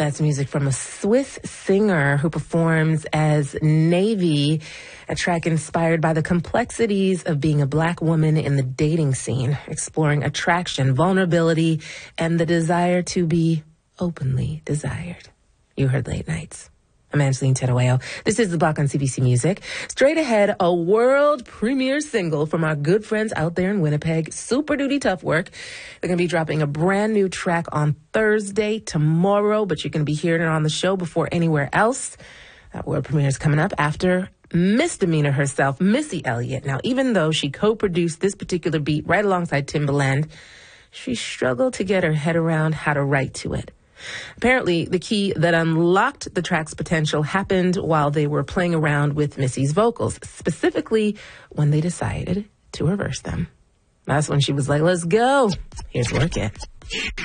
That's music from a Swiss singer who performs as Navy, a track inspired by the complexities of being a black woman in the dating scene, exploring attraction, vulnerability, and the desire to be openly desired. You heard Late Nights. I'm Angeline Terueo. This is The Block on CBC Music. Straight ahead, a world premiere single from our good friends out there in Winnipeg, Super Duty Tough Work. They're going to be dropping a brand new track on Thursday, tomorrow, but you're going to be hearing it on the show before anywhere else. That world premiere is coming up after Misdemeanor herself, Missy Elliott. Now, even though she co-produced this particular beat right alongside Timbaland, she struggled to get her head around how to write to it. Apparently, the key that unlocked the track's potential happened while they were playing around with Missy's vocals, specifically when they decided to reverse them. That's when she was like, let's go. Here's Work It.